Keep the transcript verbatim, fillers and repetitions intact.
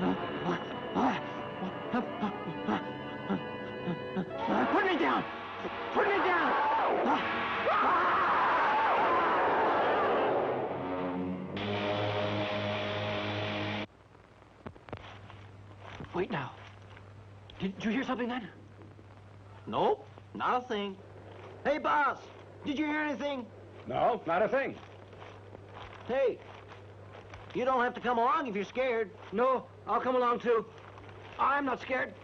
Put me down! Put me down! Wait now. Did, did you hear something then? Nope, not a thing. Hey, boss, did you hear anything? No, not a thing. Hey, you don't have to come along if you're scared. No, I'll come along too. I'm not scared.